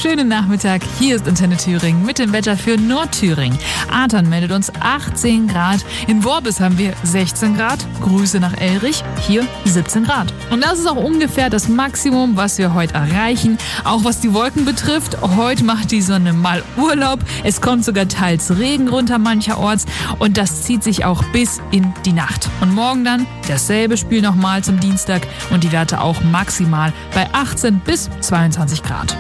schönen Nachmittag. Hier ist Antenne Thüringen mit dem Wetter für Nordthüringen. Adern meldet uns 18 Grad. In Worbis haben wir 16 Grad. Grüße nach Elrich. Hier 17 Grad. Und das ist auch ungefähr das Maximum, was wir heute erreichen. Auch was die Wolken betrifft. Heute macht die Sonne mal Urlaub. Es kommt sogar teils Regen runter mancherorts. Und das zieht sich auch bis in die Nacht. Und morgen dann dasselbe Spiel nochmal zum Dienstag. Und die Werte auch maximal bei 18 bis 22 Grad.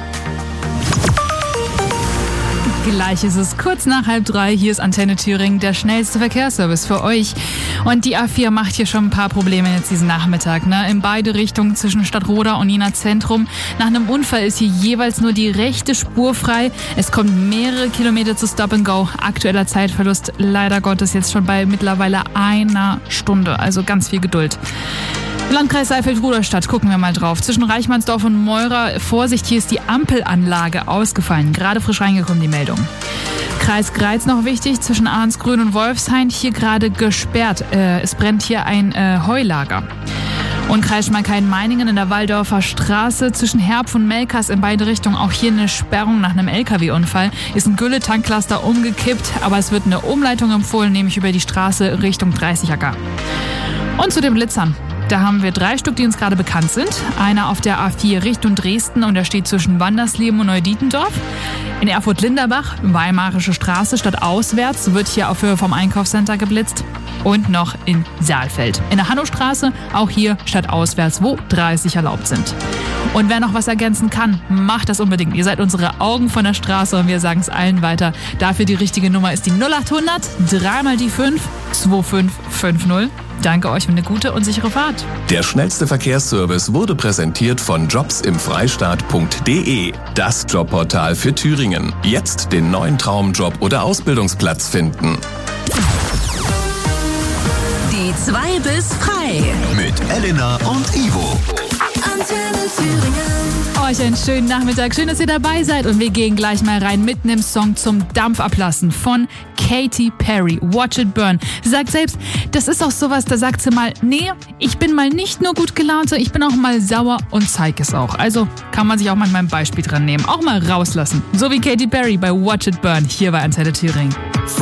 Gleich ist es kurz nach 2:30. Hier ist Antenne Thüringen, der schnellste Verkehrsservice für euch. Und die A4 macht hier schon ein paar Probleme jetzt diesen Nachmittag. In beide Richtungen zwischen Stadtroda und Jena Zentrum. Nach einem Unfall ist hier jeweils nur die rechte Spur frei. Es kommt mehrere Kilometer zu Stop and Go. Aktueller Zeitverlust leider Gottes jetzt schon bei mittlerweile einer Stunde. Also ganz viel Geduld. Landkreis Saalfeld-Rudolstadt, gucken wir mal drauf. Zwischen Reichmannsdorf und Meurer, Vorsicht, hier ist die Ampelanlage ausgefallen. Gerade frisch reingekommen, die Meldung. Kreis Greiz noch wichtig, zwischen Arnsgrün und Wolfshain, hier gerade gesperrt. Es brennt hier ein Heulager. Und Kreis Schmalkalden-Meiningen in der Walldorfer Straße zwischen Herpf und Melkers in beide Richtungen. Auch hier eine Sperrung nach einem LKW-Unfall. Ist ein Gülle-Tanklaster umgekippt, aber es wird eine Umleitung empfohlen, nämlich über die Straße Richtung 30er. Und zu den Blitzern. Da haben wir 3 Stück, die uns gerade bekannt sind. Einer auf der A4 Richtung Dresden und der steht zwischen Wandersleben und Neudietendorf. In Erfurt-Linderbach, Weimarische Straße, stadtauswärts, wird hier auf Höhe vom Einkaufscenter geblitzt. Und noch in Saalfeld. In der Hannowstraße, auch hier stadtauswärts, wo 30 erlaubt sind. Und wer noch was ergänzen kann, macht das unbedingt. Ihr seid unsere Augen von der Straße und wir sagen es allen weiter. Dafür die richtige Nummer ist die 0800 3 mal die 5 2550. Danke euch für eine gute und sichere Fahrt. Der schnellste Verkehrsservice wurde präsentiert von jobsimfreistaat.de. Das Jobportal für Thüringen. Jetzt den neuen Traumjob oder Ausbildungsplatz finden. Die 2 bis frei. Mit Elena und Ivo. Antenne Thüringen. Euch einen schönen Nachmittag. Schön, dass ihr dabei seid. Und wir gehen gleich mal rein mit einem Song zum Dampfablassen von Katy Perry. Watch It Burn. Sie sagt selbst, das ist auch sowas, da sagt sie mal, nee, ich bin mal nicht nur gut gelaunt, sondern ich bin auch mal sauer und zeig es auch. Also kann man sich auch manchmal ein Beispiel dran nehmen. Auch mal rauslassen. So wie Katy Perry bei Watch It Burn hier bei Antenne Thüringen.